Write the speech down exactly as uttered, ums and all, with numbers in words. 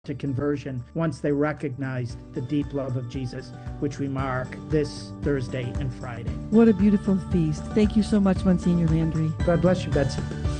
to conversion once they recognized the deep love of Jesus, which we mark this Thursday and Friday. What a beautiful feast. Thank you so much, Monsignor Landry. God bless you, Betsy.